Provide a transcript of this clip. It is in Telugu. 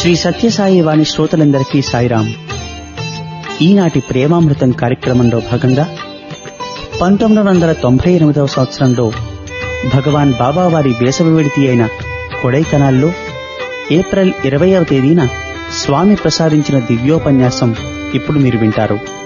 శ్రీ సత్యసాయి వాణి శ్రోతలందరికీ సాయిరాం. ఈనాటి ప్రేమామృతం కార్యక్రమంలో భాగంగా 1998వ సంవత్సరంలో భగవాన్ బాబా వారి వేసవి విడితి అయిన కొడైకనాల్లో ఏప్రిల్ 20వ తేదీన స్వామి ప్రసాదించిన దివ్యోపన్యాసం ఇప్పుడు మీరు వింటారు.